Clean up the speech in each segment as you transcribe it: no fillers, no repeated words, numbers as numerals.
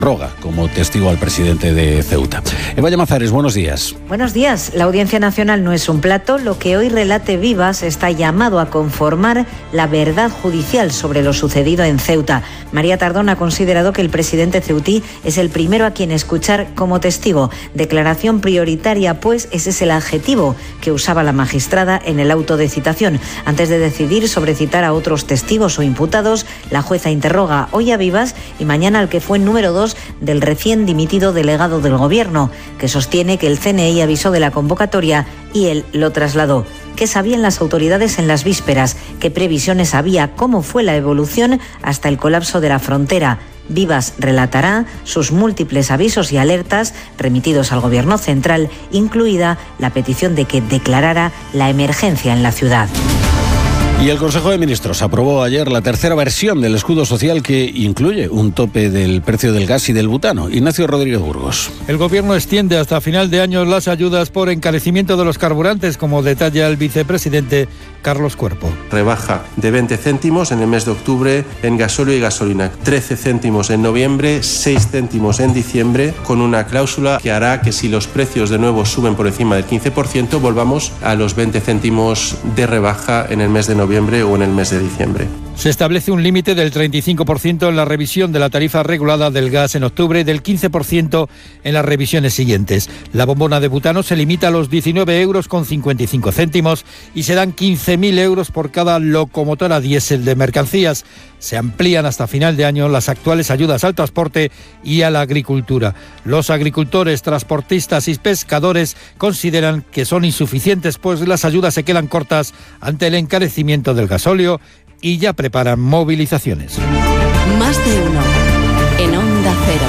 roga como testigo al presidente de Ceuta. Eva Llamazares, buenos días. Buenos días. La Audiencia Nacional no es un plato. Lo que hoy relate Vivas está llamado a conformar la verdad judicial sobre lo sucedido en Ceuta. María Tardón ha considerado que el presidente ceutí es el primero a quien escuchar como testigo. Declaración prioritaria, pues ese es el adjetivo que usaba la magistrada en el auto de citación. Antes de decidir sobre citar a otros testigos o imputados, la jueza interroga hoy a Vivas y mañana al que fue número 2 del recién dimitido delegado del Gobierno, que sostiene que el CNI avisó de la convocatoria y él lo trasladó. ¿Qué sabían las autoridades en las vísperas? ¿Qué previsiones había? ¿Cómo fue la evolución hasta el colapso de la frontera? Vivas relatará sus múltiples avisos y alertas remitidos al Gobierno central, incluida la petición de que declarara la emergencia en la ciudad. Y el Consejo de Ministros aprobó ayer la tercera versión del escudo social que incluye un tope del precio del gas y del butano. Ignacio Rodríguez Burgos. El Gobierno extiende hasta final de año las ayudas por encarecimiento de los carburantes, como detalla el vicepresidente Carlos Cuerpo. Rebaja de 20 céntimos en el mes de octubre en gasóleo y gasolina, 13 céntimos en noviembre, 6 céntimos en diciembre, con una cláusula que hará que si los precios de nuevo suben por encima del 15%, volvamos a los 20 céntimos de rebaja en el mes de noviembre o en el mes de diciembre. Se establece un límite del 35% en la revisión de la tarifa regulada del gas en octubre y del 15% en las revisiones siguientes. La bombona de butano se limita a los 19,55 € y se dan 15.000 euros por cada locomotora diésel de mercancías. Se amplían hasta final de año las actuales ayudas al transporte y a la agricultura. Los agricultores, transportistas y pescadores consideran que son insuficientes, pues las ayudas se quedan cortas ante el encarecimiento del gasóleo y ya preparan movilizaciones. Más de uno en Onda Cero.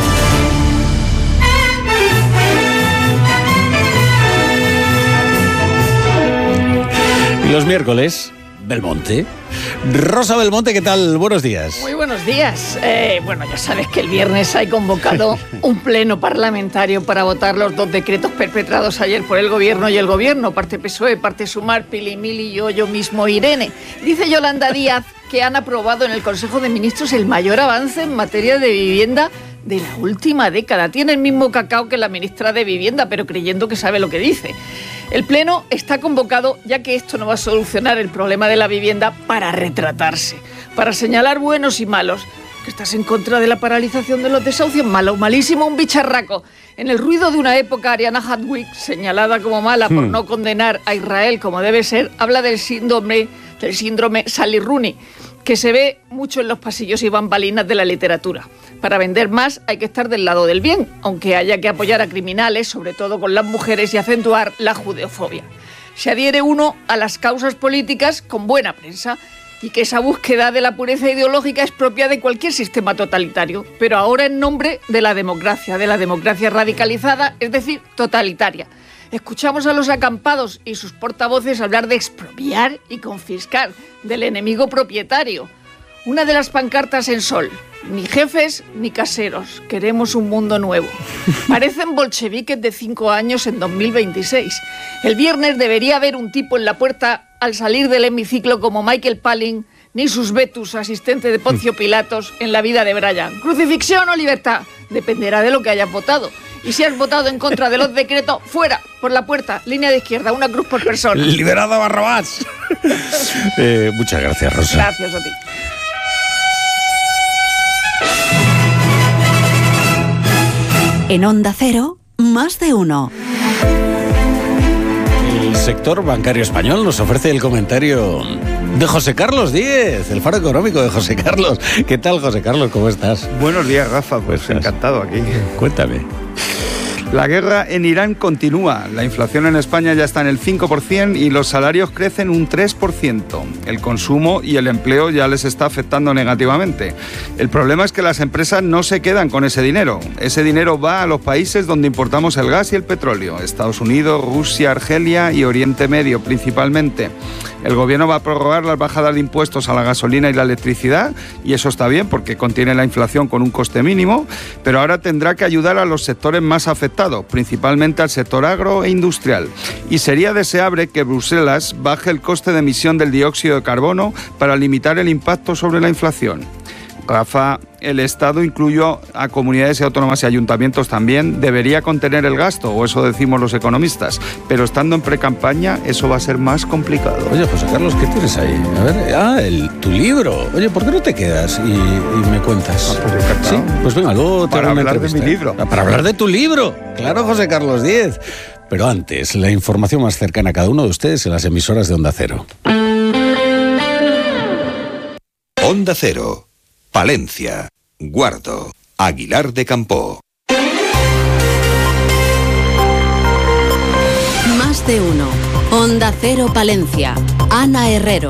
Y los miércoles, Belmonte. Rosa Belmonte, ¿qué tal? Buenos días. Muy buenos días. Bueno, ya sabes que el viernes hay convocado un pleno parlamentario para votar los 2 decretos perpetrados ayer por el Gobierno y el Gobierno, parte PSOE, parte Sumar, Pili Mili y yo mismo Irene. Dice Yolanda Díaz que han aprobado en el Consejo de Ministros el mayor avance en materia de vivienda de la última década. Tiene el mismo cacao que la ministra de Vivienda, pero creyendo que sabe lo que dice. El Pleno está convocado ya que esto no va a solucionar el problema de la vivienda para retratarse, para señalar buenos y malos. Que estás en contra de la paralización de los desahucios, malo, malísimo, un bicharraco. En el ruido de una época, Ariana Hadwick, señalada como mala por no condenar a Israel como debe ser, habla del síndrome Sally Rooney, que se ve mucho en los pasillos y bambalinas de la literatura. Para vender más hay que estar del lado del bien, aunque haya que apoyar a criminales, sobre todo con las mujeres, y acentuar la judeofobia. Se adhiere uno a las causas políticas con buena prensa, y que esa búsqueda de la pureza ideológica es propia de cualquier sistema totalitario, pero ahora en nombre de la democracia radicalizada, es decir, totalitaria. Escuchamos a los acampados y sus portavoces hablar de expropiar y confiscar, del enemigo propietario. Una de las pancartas en Sol: ni jefes ni caseros, queremos un mundo nuevo. Parecen bolcheviques de 5 años en 2026. El viernes debería haber un tipo en la puerta al salir del hemiciclo como Michael Palin, ni sus Betus, asistente de Poncio Pilatos, en la vida de Brian. ¿Crucifixión o libertad? Dependerá de lo que hayas votado. Y si has votado en contra de los decretos, fuera, por la puerta, línea de izquierda, una cruz por persona. ¡Liberado Barrabás! Muchas gracias, Rosa. Gracias a ti. En Onda Cero, más de uno. El sector bancario español nos ofrece el comentario de José Carlos Díez, el faro económico de José Carlos. ¿Qué tal, José Carlos? ¿Cómo estás? Buenos días, Rafa. Pues encantado aquí. Cuéntame. La guerra en Irán continúa. La inflación en España ya está en el 5% y los salarios crecen un 3%. El consumo y el empleo ya les está afectando negativamente. El problema es que las empresas no se quedan con ese dinero. Ese dinero va a los países donde importamos el gas y el petróleo. Estados Unidos, Rusia, Argelia y Oriente Medio principalmente. El gobierno va a prorrogar las bajadas de impuestos a la gasolina y la electricidad, y eso está bien porque contiene la inflación con un coste mínimo, pero ahora tendrá que ayudar a los sectores más afectados, principalmente al sector agro e industrial. Y sería deseable que Bruselas baje el coste de emisión del dióxido de carbono para limitar el impacto sobre la inflación. Rafa, el Estado, incluyo a comunidades autónomas y ayuntamientos también, debería contener el gasto, o eso decimos los economistas, pero estando en precampaña eso va a ser más complicado. Oye, José Carlos, ¿qué tienes ahí? A ver, tu libro. Oye, ¿por qué no te quedas y me cuentas? Pues encantado. Sí, pues venga, luego te para hago una hablar de entrevista. mi libro. Para hablar de tu libro. Claro, José Carlos Díez. Pero antes, la información más cercana a cada uno de ustedes en las emisoras de Onda Cero. Onda Cero, Palencia, Guardo, Aguilar de Campoo. Más de uno. Onda Cero Palencia. Ana Herrero.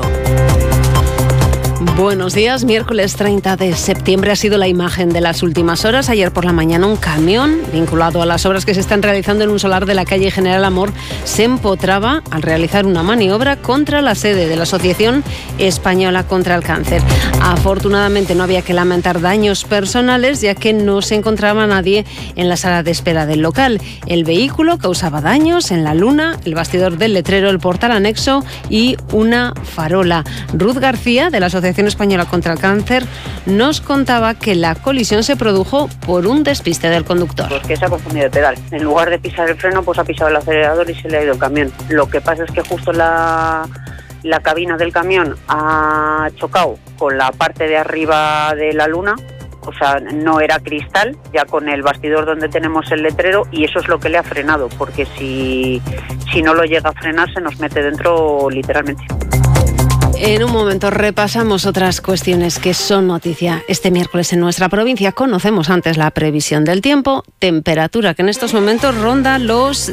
Buenos días, miércoles 30 de septiembre ha sido la imagen de las últimas horas. Ayer por la mañana un camión vinculado a las obras que se están realizando en un solar de la calle General Amor se empotraba al realizar una maniobra contra la sede de la Asociación Española contra el Cáncer. Afortunadamente no había que lamentar daños personales ya que no se encontraba nadie en la sala de espera del local. El vehículo causaba daños en la luna, el bastidor del letrero, el portal anexo y una farola. Ruth García, de la Asociación Española contra el Cáncer, nos contaba que la colisión se produjo por un despiste del conductor. Pues que se ha confundido de pedal. En lugar de pisar el freno, pues ha pisado el acelerador y se le ha ido el camión. Lo que pasa es que justo la cabina del camión ha chocado con la parte de arriba de la luna. O sea, no era cristal, ya con el bastidor donde tenemos el letrero, y eso es lo que le ha frenado, porque si no lo llega a frenar se nos mete dentro literalmente. En un momento repasamos otras cuestiones que son noticia este miércoles en nuestra provincia. Conocemos antes la previsión del tiempo, temperatura que en estos momentos ronda los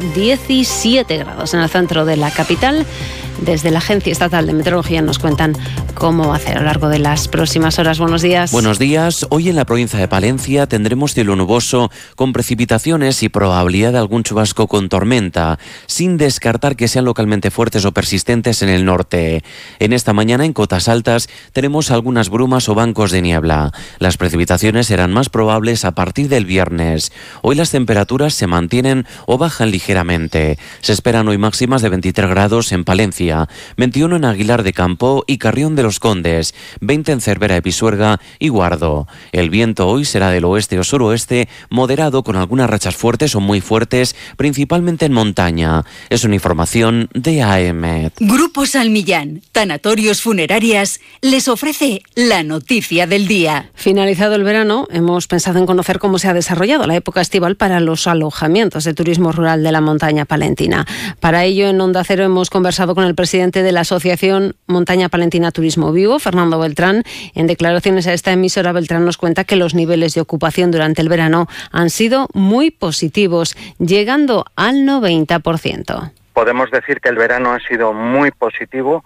17 grados en el centro de la capital. Desde la Agencia Estatal de Meteorología nos cuentan cómo va a ser a lo largo de las próximas horas. Buenos días. Buenos días. Hoy en la provincia de Palencia tendremos cielo nuboso con precipitaciones y probabilidad de algún chubasco con tormenta, sin descartar que sean localmente fuertes o persistentes en el norte. En esta mañana en cotas altas tenemos algunas brumas o bancos de niebla. Las precipitaciones serán más probables a partir del viernes. Hoy las temperaturas se mantienen o bajan ligeramente. Se esperan hoy máximas de 23 grados en Palencia, 21 en Aguilar de Campoo y Carrión de los Condes, 20 en Cervera de Pisuerga y Guardo. El viento hoy será del oeste o suroeste, moderado con algunas rachas fuertes o muy fuertes, principalmente en montaña. Es una información de AEMET. Grupo Salmillán, Tanatorios Funerarias, les ofrece la noticia del día. Finalizado el verano, hemos pensado en conocer cómo se ha desarrollado la época estival para los alojamientos de turismo rural de la montaña palentina. Para ello, en Onda Cero hemos conversado con el presidente de la Asociación Montaña Palentina Turismo Vivo, Fernando Beltrán. En declaraciones a esta emisora, Beltrán nos cuenta que los niveles de ocupación durante el verano han sido muy positivos, llegando al 90%. Podemos decir que el verano ha sido muy positivo,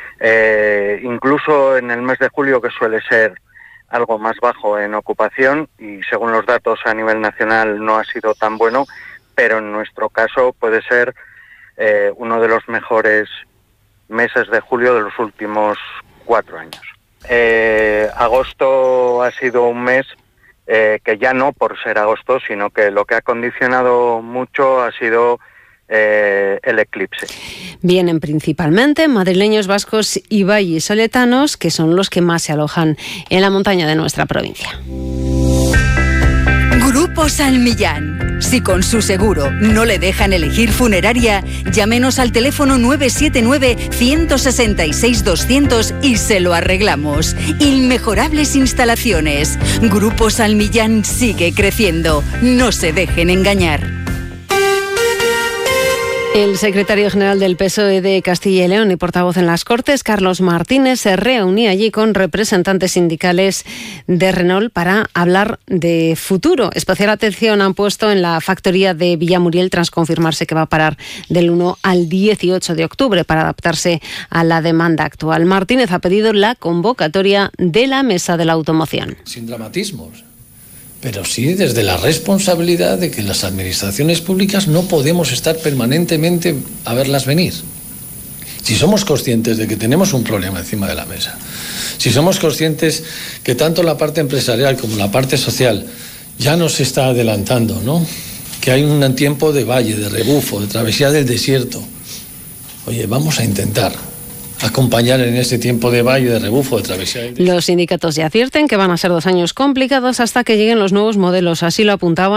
incluso en el mes de julio, que suele ser algo más bajo en ocupación, y según los datos a nivel nacional no ha sido tan bueno, pero en nuestro caso puede ser uno de los mejores meses de julio de los últimos 4 años. Agosto ha sido un mes que ya no por ser agosto, sino que lo que ha condicionado mucho ha sido el eclipse. Vienen principalmente madrileños, vascos y vallisoletanos, que son los que más se alojan en la montaña de nuestra provincia. Grupo Salmillán. Si con su seguro no le dejan elegir funeraria, llámenos al teléfono 979-166-200 y se lo arreglamos. Inmejorables instalaciones. Grupo Salmillán sigue creciendo. No se dejen engañar. El secretario general del PSOE de Castilla y León y portavoz en las Cortes, Carlos Martínez, se reunía allí con representantes sindicales de Renault para hablar de futuro. Especial atención han puesto en la factoría de Villamuriel tras confirmarse que va a parar del 1 al 18 de octubre para adaptarse a la demanda actual. Martínez ha pedido la convocatoria de la mesa de la automoción. Sin dramatismos, pero sí desde la responsabilidad de que las administraciones públicas no podemos estar permanentemente a verlas venir. Si somos conscientes de que tenemos un problema encima de la mesa, si somos conscientes que tanto la parte empresarial como la parte social ya nos está adelantando, ¿no? Que hay un tiempo de valle, de rebufo, de travesía del desierto. Oye, vamos a intentar acompañar en este tiempo de valle, de rebufo, de travesía. Los sindicatos ya advierten que van a ser 2 años complicados hasta que lleguen los nuevos modelos, así lo apuntaba